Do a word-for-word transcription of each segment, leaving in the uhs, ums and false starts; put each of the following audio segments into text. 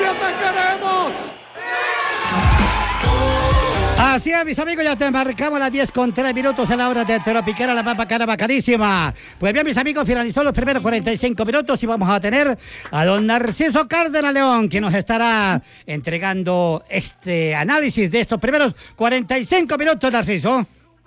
Colombia, te queremos. Así es, mis amigos, ya te marcamos las diez con tres minutos a la hora de Tropical, la papa cara bacanísima. Pues bien, mis amigos, finalizó los primeros cuarenta y cinco minutos y vamos a tener a don Narciso Cárdenas León, que nos estará entregando este análisis de estos primeros cuarenta y cinco minutos, Narciso.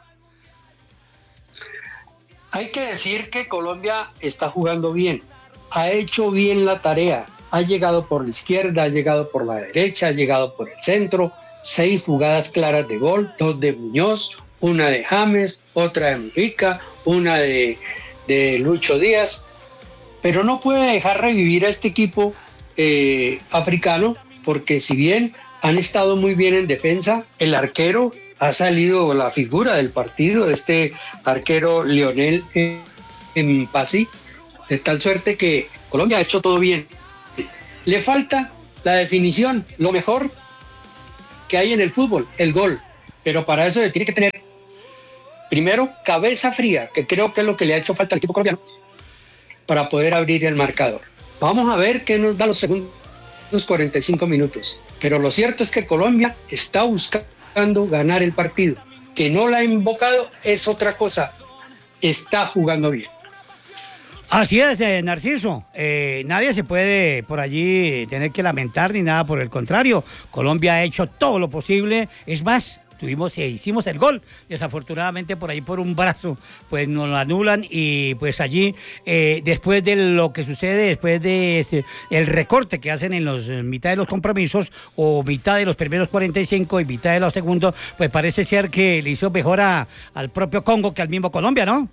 Hay que decir que Colombia está jugando bien, ha hecho bien la tarea, ha llegado por la izquierda, ha llegado por la derecha, ha llegado por el centro. Seis jugadas claras de gol, dos de Muñoz, una de James, otra de Mujica, una de, de Lucho Díaz, pero no puede dejar revivir a este equipo eh, africano, porque si bien han estado muy bien en defensa, el arquero ha salido la figura del partido, este arquero Lionel Mpassi, de tal suerte que Colombia ha hecho todo bien. Le falta la definición, lo mejor que hay en el fútbol, el gol, pero para eso tiene que tener primero cabeza fría, que creo que es lo que le ha hecho falta al equipo colombiano para poder abrir el marcador. Vamos a ver qué nos da los segundos cuarenta y cinco minutos, pero lo cierto es que Colombia está buscando ganar el partido, que no la ha invocado es otra cosa, está jugando bien. Así es, eh, Narciso. Eh, nadie se puede por allí tener que lamentar ni nada, por el contrario. Colombia ha hecho todo lo posible. Es más, tuvimos, eh, hicimos el gol. Desafortunadamente por ahí por un brazo, pues nos lo anulan y pues allí, eh, después de lo que sucede, después de este, el recorte que hacen en los en mitad de los compromisos o mitad de los primeros cuarenta y cinco y mitad de los segundos, pues parece ser que le hizo mejor a, al propio Congo que al mismo Colombia, ¿no?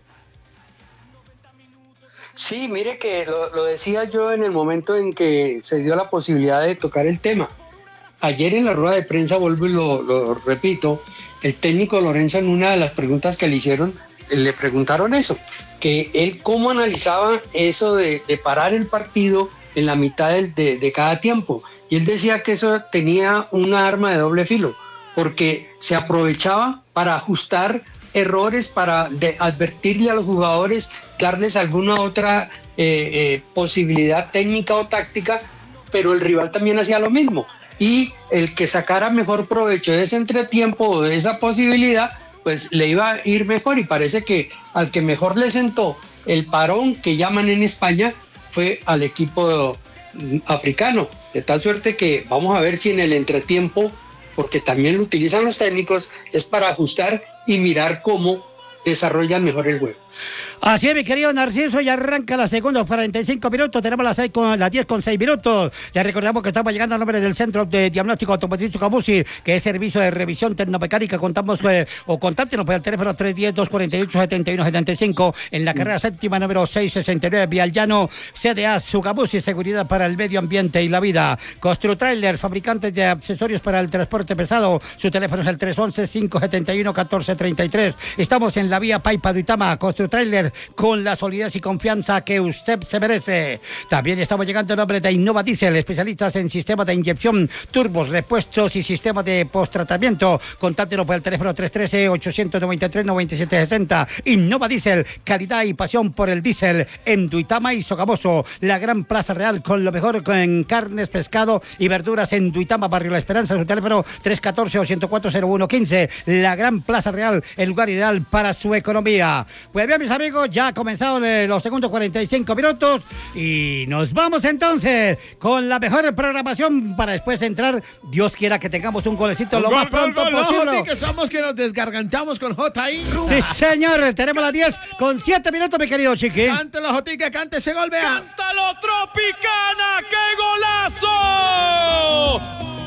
Sí, mire que lo, lo decía yo en el momento en que se dio la posibilidad de tocar el tema. Ayer en la rueda de prensa, vuelvo y lo, lo repito, el técnico Lorenzo, en una de las preguntas que le hicieron, le preguntaron eso, que él cómo analizaba eso de, de parar el partido en la mitad del, de, de cada tiempo. Y él decía que eso tenía una arma de doble filo, porque se aprovechaba para ajustar errores, para de advertirle a los jugadores, darles alguna otra eh, eh, posibilidad técnica o táctica, pero el rival también hacía lo mismo. Y el que sacara mejor provecho de ese entretiempo o de esa posibilidad, pues le iba a ir mejor. Y parece que al que mejor le sentó el parón, que llaman en España, fue al equipo africano. De tal suerte que vamos a ver si en el entretiempo, porque también lo utilizan los técnicos, es para ajustar y mirar cómo desarrollan mejor el juego. Así es, mi querido Narciso, ya arranca la segunda, cuarenta y cinco minutos, tenemos las, seis con, las diez con seis minutos. Ya recordamos que estamos llegando al nombre del Centro de Diagnóstico Automotriz Sucamusi, que es servicio de revisión tecnomecánica. Contamos eh, o contáctenos por el teléfono tres uno cero, dos cuatro ocho, siete uno siete cinco en la carrera séptima número seiscientos sesenta y nueve, Vía al Llano. C D A Sucamusi, seguridad para el medio ambiente y la vida. Construtrailer, fabricantes de accesorios para el transporte pesado. Su teléfono es el tres uno uno, cinco siete uno, uno cuatro tres tres. Estamos en la vía Paipa Duitama. Construtrailer, con la solidez y confianza que usted se merece. También estamos llegando al nombre de Innova Diesel, especialistas en sistemas de inyección, turbos, repuestos y sistemas de post-tratamiento. Contáctenos por el teléfono tres uno tres, ocho nueve tres, nueve siete seis cero. Innova Diesel, calidad y pasión por el diésel en Duitama y Sogamoso. La gran Plaza Real con lo mejor en carnes, pescado y verduras en Duitama, Barrio La Esperanza. Su teléfono tres uno cuatro, ocho cero cuatro, cero uno uno cinco. La gran Plaza Real, el lugar ideal para su economía. Pues bien, mis amigos, ya ha comenzado los segundos cuarenta y cinco minutos y nos vamos entonces con la mejor programación para después entrar. Dios quiera que tengamos un golecito Un lo gol, más pronto gol, gol, posible. Joti, que somos que nos desgargantamos con J ahí. Sí, señor, tenemos las diez con siete minutos, mi querido Chiqui. Cante la Jotica, cante ese gol, vea. ¡Cántalo, Tropicana! ¡Qué golazo!